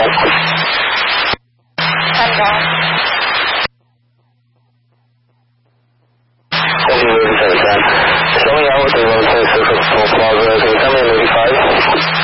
Showing out with the road 26 Plaza, can you tell me 85?